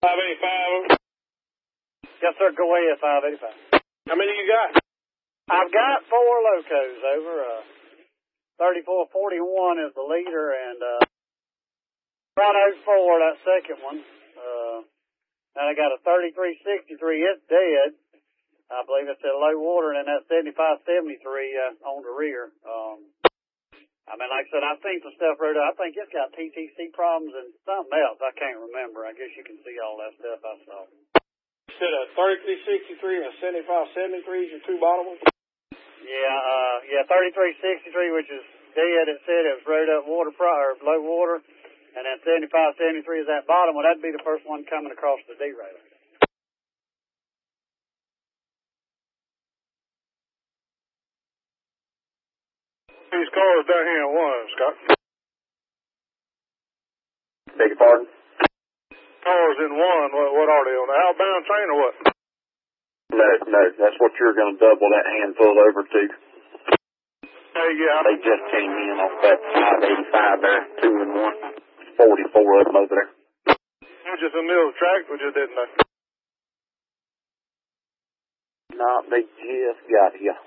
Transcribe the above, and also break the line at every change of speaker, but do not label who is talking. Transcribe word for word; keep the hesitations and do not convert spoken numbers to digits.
five eighty-five.
Yes, sir. Go ahead, five eighty-five.
How many you got?
I've got four locos over. Uh, thirty-four forty-one is the leader, and uh, Brown oh four, that second one. Uh, and I got a thirty-three sixty-three. It's dead. I believe it's at low water, and then that seventy-five seventy-three uh, on the rear. Um, I mean, like I said, I've seen some stuff right there. I think it's got T T C problems and something else. I can't remember. I guess you can see all that stuff I saw.
You said a thirty-three sixty-three and a seventy-five seventy-three is your two bottom ones?
Yeah, uh, yeah, thirty-three sixty-three, which is dead. It said it was rode up water, pro- or low water, and then seventy-five seventy-three is that bottom one. That'd be the first one coming across the derailleur.
These cars down here in one, Scott.
Beg your pardon?
Cars in one, what, what are they, on the outbound train or what?
No, no, that's what you're going to double that handful over to.
Hey, yeah.
They just came in off that five eighty-five there, two and one. forty-four of them over there.
They're just in the middle of the track, we just didn't know.
No, they just got here.